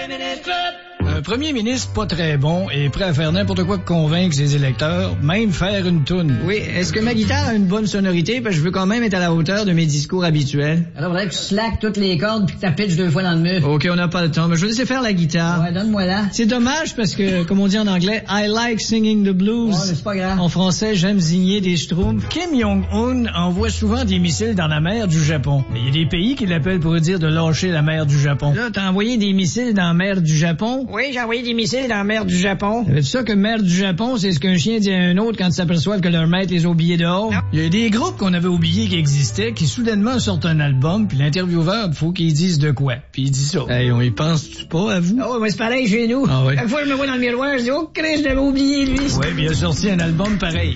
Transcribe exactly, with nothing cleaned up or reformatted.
Un premier ministre pas très bon est prêt à faire n'importe quoi pour convaincre ses électeurs, même faire une toune. Oui, est-ce que ma guitare a une bonne sonorité? Parce que je veux quand même être à la hauteur de mes discours habituels. Alors, faudrait que tu slackes toutes les cordes puis que tu pitches deux fois dans le mur. OK, on n'a pas le temps, mais je vais laisser faire la guitare. Ouais, donne-moi là. C'est dommage parce que, comme on dit en anglais, I like singing the blues. Ouais, mais c'est pas grave. En français, j'aime zigner des schtroumpfs. Kim Jong-un envoie souvent des missiles dans la mer du Japon. Mais il y a des pays qui l'appellent pour dire de lâcher la mer du Japon. Là, t'as envoyé des missiles dans la mer du Japon? Oui, j'ai envoyé des missiles dans la mer du Japon. Savais-tu ça que mer du Japon, c'est ce qu'un chien dit à un autre quand ils s'aperçoivent que leur maître les a oubliés dehors? Non. Il y a des groupes qu'on avait oubliés qui existaient, qui soudainement sortent un album, puis l'intervieweur, faut qu'il dise de quoi. Puis il dit ça. Hey, on y pense-tu pas à vous? Ah ouais, mais c'est pareil chez nous. Ah ouais. Chaque fois que je me vois dans le miroir, je dis, oh, Christ, je l'avais oublié, lui. Ouais, puis il a sorti un album pareil.